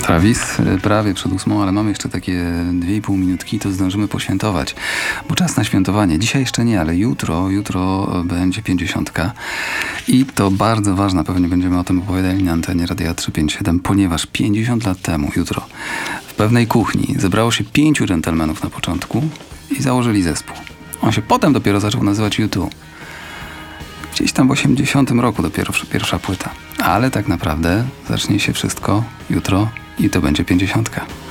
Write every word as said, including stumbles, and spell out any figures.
Travis, prawie przed ósmą, ale mamy jeszcze takie dwie i pół minutki, to zdążymy poświętować, bo czas na świętowanie. Dzisiaj jeszcze nie, ale jutro, jutro będzie pięćdziesiątka i to bardzo ważne, pewnie będziemy o tym opowiadali na antenie Radia trzysta pięćdziesiąt siedem, ponieważ pięćdziesiąt lat temu, jutro, w pewnej kuchni zebrało się pięciu dżentelmenów na początku i założyli zespół. On się potem dopiero zaczął nazywać U dwa. Gdzieś tam w osiemdziesiątym roku dopiero pierwsza płyta. Ale tak naprawdę zacznie się wszystko jutro i to będzie pięćdziesiątka.